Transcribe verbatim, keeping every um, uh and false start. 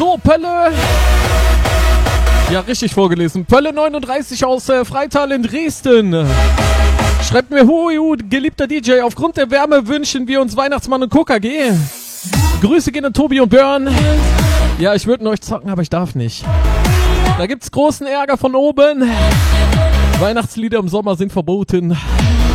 So, Pölle. Ja, richtig vorgelesen. Pölle neununddreißig aus äh, Freital in Dresden. Schreibt mir, hui, hui, geliebter D J, aufgrund der Wärme wünschen wir uns Weihnachtsmann und K G. Grüße gehen an Tobi und Björn. Ja, ich würde euch zocken, aber ich darf nicht. Da gibt's großen Ärger von oben. Weihnachtslieder im Sommer sind verboten.